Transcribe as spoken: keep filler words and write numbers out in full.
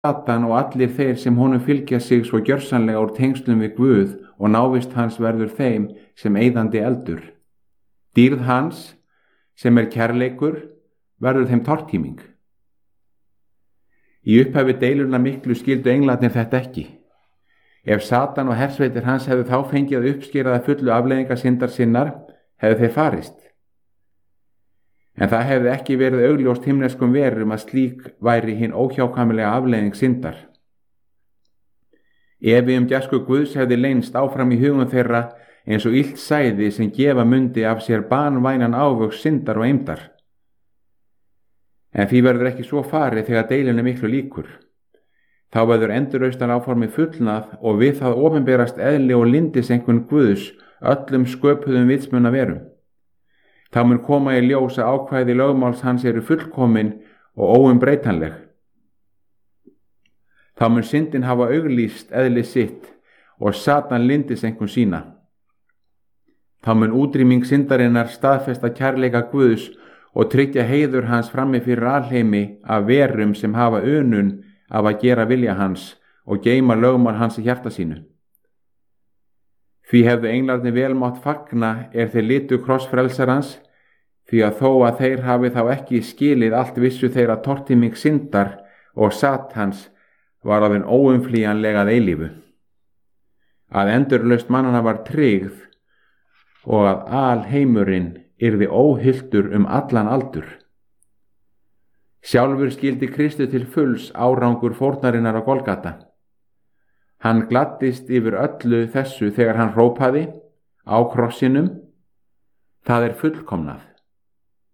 Satan og allir þeir sem honum fylgja sig svo gjörsamlega úr tengslum við Guð og návist hans verður þeim sem eyðandi eldur. Dýrð hans, sem er kærleikur, verður þeim tortíming. Í upphafi deilurnar miklu skildu englarnir þetta ekki. Ef Satan og hersveitir hans hefðu þá fengið að uppskýraða fullu afleiðingar syndar sinnar, hefðu þeir farist. En það hefði ekki verið augljóst himneskum verum að slík væri hinn óhjákvæmilega afleiðing syndar. Efi um gæsku Guðs hefði leynst áfram í hugum þeirra eins og illt sæði sem gefa mundi af sér banvænan ávöxt syndar og eymdar. En því verður ekki svo farið þegar deilinu miklu líkur. Þá verður endurraustar áformi fullnað og við það opinberast eðli og lindisengun Guðs öllum sköpuðum vitsmunna verum. Þá mun koma í ljós að ákvæði lögmáls hans eru fullkomin og óumbreytanleg. Þá mun syndin hafa auglýst eðli sitt og Satan lindisenkun sína. Þá mun útrýming syndarinnar staðfesta kærleika Guðs og tryggja heiður hans frammi fyrir alheimi af verum sem hafa unun af að gera vilja hans og geyma lögmál hans í hjarta sínu. Því hefðu englarnir vel mátt fagna er þeir litu kross frelsarans, því að þó að þeir hafi þá ekki skilið allt vissu þeirra tortíming syndar og Satans var að þeim óumflýjanlega að eilífu. Að endurlaust mannana var tryggð og að alheimurinn yrði óhyltur um allan aldur. Sjálfur skildi Kristi til fulls árangur fórnarinnar á Golgata. Hann gladdist yfir öllu þessu þegar hann hrópaði á krossinum: það er fullkomnað.